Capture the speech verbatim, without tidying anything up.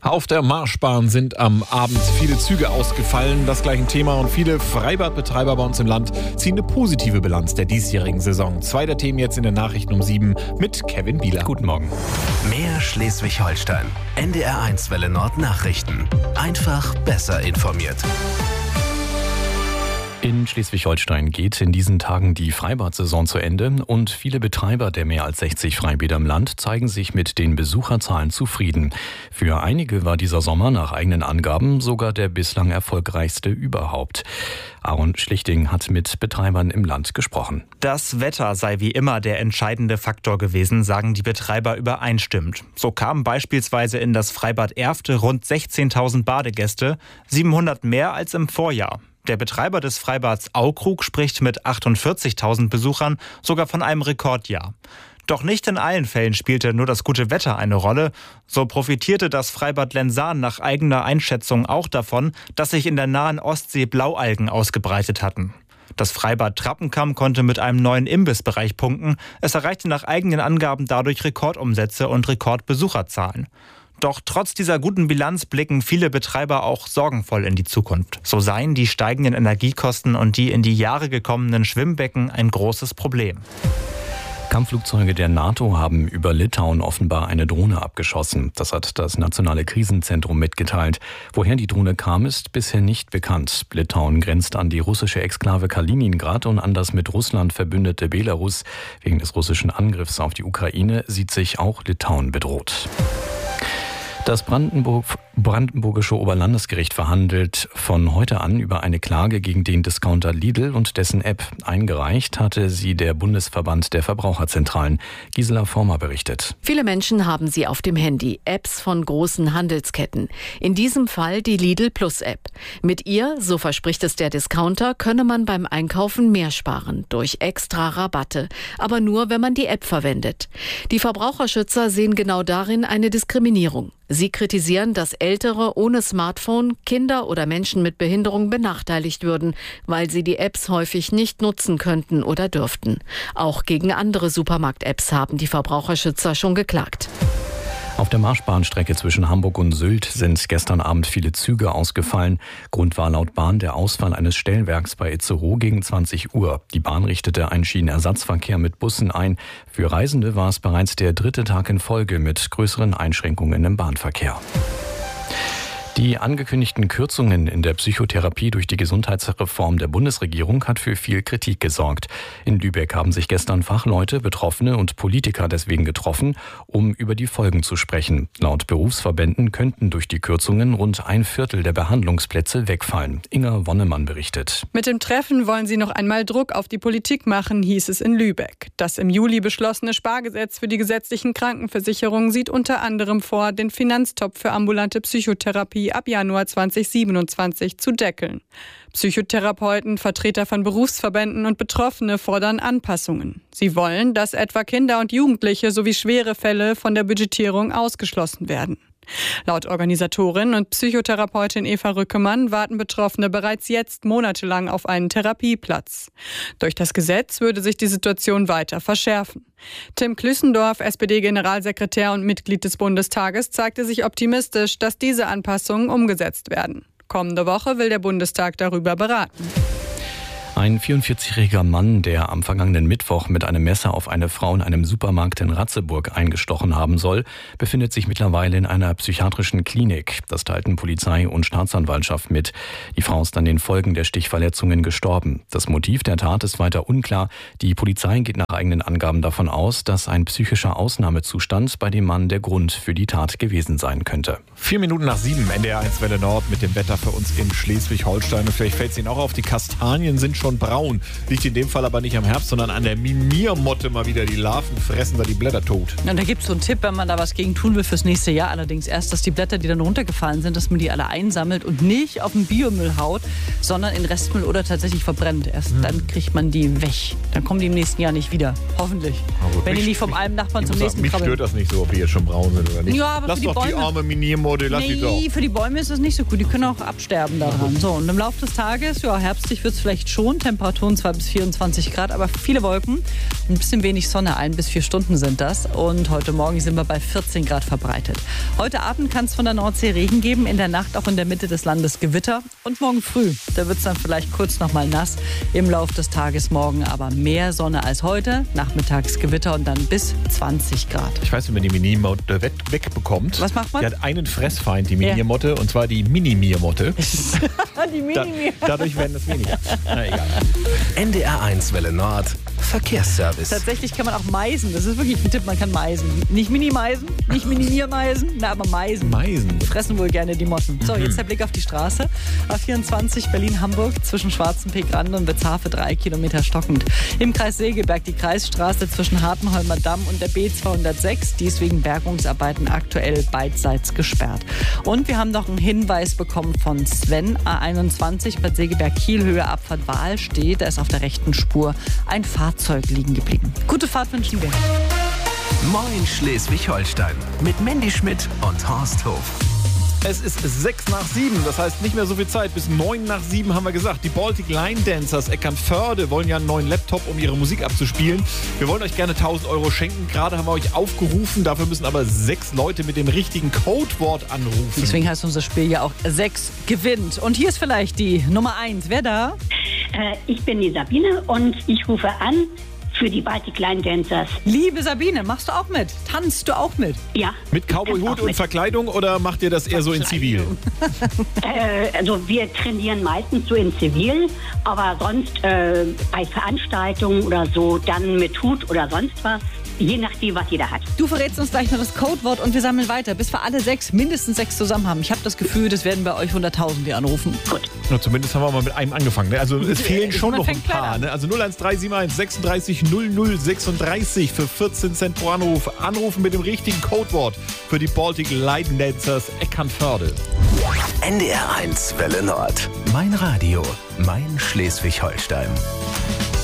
Auf der Marschbahn sind am Abend viele Züge ausgefallen. Das gleiche Thema und viele Freibadbetreiber bei uns im Land ziehen eine positive Bilanz der diesjährigen Saison. Zwei der Themen jetzt in den Nachrichten um sieben mit Kevin Bieler. Guten Morgen. Mehr Schleswig-Holstein. N D R eins Welle Nord Nachrichten. Einfach besser informiert. In Schleswig-Holstein geht in diesen Tagen die Freibad-Saison zu Ende und viele Betreiber der mehr als sechzig Freibäder im Land zeigen sich mit den Besucherzahlen zufrieden. Für einige war dieser Sommer nach eigenen Angaben sogar der bislang erfolgreichste überhaupt. Aaron Schlichting hat mit Betreibern im Land gesprochen. Das Wetter sei wie immer der entscheidende Faktor gewesen, sagen die Betreiber übereinstimmend. So kamen beispielsweise in das Freibad Erfte rund sechzehntausend Badegäste, siebenhundert mehr als im Vorjahr. Der Betreiber des Freibads Aukrug spricht mit achtundvierzigtausend Besuchern sogar von einem Rekordjahr. Doch nicht in allen Fällen spielte nur das gute Wetter eine Rolle. So profitierte das Freibad Lensahn nach eigener Einschätzung auch davon, dass sich in der nahen Ostsee Blaualgen ausgebreitet hatten. Das Freibad Trappenkamm konnte mit einem neuen Imbissbereich punkten. Es erreichte nach eigenen Angaben dadurch Rekordumsätze und Rekordbesucherzahlen. Doch trotz dieser guten Bilanz blicken viele Betreiber auch sorgenvoll in die Zukunft. So seien die steigenden Energiekosten und die in die Jahre gekommenen Schwimmbecken ein großes Problem. Kampfflugzeuge der NATO haben über Litauen offenbar eine Drohne abgeschossen. Das hat das Nationale Krisenzentrum mitgeteilt. Woher die Drohne kam, ist bisher nicht bekannt. Litauen grenzt an die russische Exklave Kaliningrad und an das mit Russland verbündete Belarus. Wegen des russischen Angriffs auf die Ukraine sieht sich auch Litauen bedroht. Das Brandenburg, brandenburgische Oberlandesgericht verhandelt von heute an über eine Klage gegen den Discounter Lidl und dessen App. Eingereicht hatte sie der Bundesverband der Verbraucherzentralen. Gisela Former berichtet. Viele Menschen haben sie auf dem Handy, Apps von großen Handelsketten. In diesem Fall die Lidl Plus App. Mit ihr, so verspricht es der Discounter, könne man beim Einkaufen mehr sparen, durch extra Rabatte. Aber nur, wenn man die App verwendet. Die Verbraucherschützer sehen genau darin eine Diskriminierung. Sie kritisieren, dass Ältere ohne Smartphone, Kinder oder Menschen mit Behinderung benachteiligt würden, weil sie die Apps häufig nicht nutzen könnten oder dürften. Auch gegen andere Supermarkt-Apps haben die Verbraucherschützer schon geklagt. Auf der Marschbahnstrecke zwischen Hamburg und Sylt sind gestern Abend viele Züge ausgefallen. Grund war laut Bahn der Ausfall eines Stellwerks bei Itzehoe gegen zwanzig Uhr. Die Bahn richtete einen Schienenersatzverkehr mit Bussen ein. Für Reisende war es bereits der dritte Tag in Folge mit größeren Einschränkungen im Bahnverkehr. Die angekündigten Kürzungen in der Psychotherapie durch die Gesundheitsreform der Bundesregierung hat für viel Kritik gesorgt. In Lübeck haben sich gestern Fachleute, Betroffene und Politiker deswegen getroffen, um über die Folgen zu sprechen. Laut Berufsverbänden könnten durch die Kürzungen rund ein Viertel der Behandlungsplätze wegfallen. Inga Wonnemann berichtet. Mit dem Treffen wollen sie noch einmal Druck auf die Politik machen, hieß es in Lübeck. Das im Juli beschlossene Spargesetz für die gesetzlichen Krankenversicherungen sieht unter anderem vor, den Finanztopf für ambulante Psychotherapie ab Januar zweitausendsiebenundzwanzig zu deckeln. Psychotherapeuten, Vertreter von Berufsverbänden und Betroffene fordern Anpassungen. Sie wollen, dass etwa Kinder und Jugendliche sowie schwere Fälle von der Budgetierung ausgeschlossen werden. Laut Organisatorin und Psychotherapeutin Eva Rückemann warten Betroffene bereits jetzt monatelang auf einen Therapieplatz. Durch das Gesetz würde sich die Situation weiter verschärfen. Tim Klüssendorf, S P D-Generalsekretär und Mitglied des Bundestages, zeigte sich optimistisch, dass diese Anpassungen umgesetzt werden. Kommende Woche will der Bundestag darüber beraten. Ein vierundvierzigjähriger Mann, der am vergangenen Mittwoch mit einem Messer auf eine Frau in einem Supermarkt in Ratzeburg eingestochen haben soll, befindet sich mittlerweile in einer psychiatrischen Klinik. Das teilten Polizei und Staatsanwaltschaft mit. Die Frau ist an den Folgen der Stichverletzungen gestorben. Das Motiv der Tat ist weiter unklar. Die Polizei geht nach eigenen Angaben davon aus, dass ein psychischer Ausnahmezustand bei dem Mann der Grund für die Tat gewesen sein könnte. Vier Minuten nach sieben, N D R eins Welle Nord mit dem Wetter für uns in Schleswig-Holstein. Und vielleicht fällt es Ihnen auch auf, die Kastanien sind schon braun. Liegt in dem Fall aber nicht am Herbst, sondern an der Miniermotte mal wieder. Die Larven fressen da die Blätter tot. Und da gibt es so einen Tipp, wenn man da was gegen tun will fürs nächste Jahr. Allerdings erst, dass die Blätter, die dann runtergefallen sind, dass man die alle einsammelt und nicht auf den Biomüll haut, sondern in Restmüll oder tatsächlich verbrennt. Erst hm. dann kriegt man die weg. Dann kommen die im nächsten Jahr nicht wieder. Hoffentlich. Gut, wenn mich, die nicht vom einen Nachbarn mich, zum nächsten Mich krabbeln. stört das nicht so, ob die jetzt schon braun sind oder nicht. Ja, aber lass für die doch Bäume, die arme Miniermotte, lass nee, die doch. für die Bäume ist das nicht so gut. Die können auch absterben daran. So, und im Laufe des Tages, ja, herbstlich wird es vielleicht schon. Grundtemperaturen zwei bis vierundzwanzig Grad, aber viele Wolken. Ein bisschen wenig Sonne, ein bis vier Stunden sind das. Und heute Morgen sind wir bei vierzehn Grad verbreitet. Heute Abend kann es von der Nordsee Regen geben, in der Nacht auch in der Mitte des Landes Gewitter. Und morgen früh, da wird es dann vielleicht kurz noch mal nass. Im Laufe des Tages morgen aber mehr Sonne als heute. Nachmittags Gewitter und dann bis zwanzig Grad. Ich weiß, wie man die Mini-Motte wegbekommt. Was macht man? Die hat einen Fressfeind, die Mini-Motte, ja. Und zwar die Mini-Mier-Motte. Die Mini-Mier. Da, dadurch werden es weniger. Na egal. N D R eins Welle Nord, Verkehrsservice. Tatsächlich kann man auch meisen. Das ist wirklich ein Tipp, man kann meisen. Nicht Mini-Meisen, nicht Mini-Mier-Meisen, na, aber Meisen. Meisen. Die fressen wohl gerne die Motten. So, jetzt der Blick auf die Straße. A vierundzwanzig Berlin-Hamburg zwischen Schwarzenpeek-Rande und Witzhafe drei Kilometer stockend. Im Kreis Segeberg die Kreisstraße zwischen Hartenholmer Damm und der B zweihundertsechs. Die ist wegen Bergungsarbeiten aktuell beidseits gesperrt. Und wir haben noch einen Hinweis bekommen von Sven. A einundzwanzig Bad Segeberg-Kiel-Höhe Abfahrt Wahl steht. Da ist auf der rechten Spur ein Fahrzeug liegen geblieben. Gute Fahrt wünschen wir. Moin Schleswig-Holstein mit Mandy Schmidt und Horst Hof. Es ist sechs nach sieben, das heißt nicht mehr so viel Zeit. Bis neun nach sieben haben wir gesagt. Die Baltic Line Dancers Eckernförde wollen ja einen neuen Laptop, um ihre Musik abzuspielen. Wir wollen euch gerne tausend Euro schenken. Gerade haben wir euch aufgerufen. Dafür müssen aber sechs Leute mit dem richtigen Codewort anrufen. Deswegen heißt unser Spiel ja auch sechs gewinnt. Und hier ist vielleicht die Nummer eins. Wer da? Äh, ich bin die Sabine und ich rufe an für die Baltic Line Dancers. Liebe Sabine, machst du auch mit? Tanzt du auch mit? Ja. Mit Cowboy-Hut und Verkleidung oder macht ihr das eher so in Zivil? äh, also wir trainieren meistens so in Zivil, aber sonst äh, bei Veranstaltungen oder so dann mit Hut oder sonst was. Je nachdem, was jeder hat. Du verrätst uns gleich noch das Codewort und wir sammeln weiter, bis wir alle sechs, mindestens sechs zusammen haben. Ich habe das Gefühl, das werden bei euch hunderttausend, die anrufen. Gut. Na, zumindest haben wir mal mit einem angefangen. Ne? Also es fehlen schon Man noch ein paar. Ne? Also null eins drei sieben eins sechsunddreißig null null sechsunddreißig für vierzehn Cent pro Anruf. Anrufen mit dem richtigen Codewort für die Baltic Line Dancers Eckernförde. N D R eins Welle Nord. Mein Radio, mein Schleswig-Holstein.